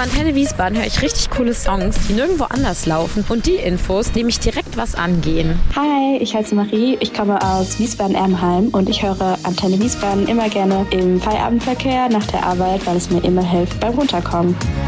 Antenne Wiesbaden höre ich richtig coole Songs, die nirgendwo anders laufen und die Infos, die mich direkt was angehen. Hi, ich heiße Marie, ich komme aus Wiesbaden-Erbenheim und ich höre Antenne Wiesbaden immer gerne im Feierabendverkehr nach der Arbeit, weil es mir immer hilft beim Runterkommen.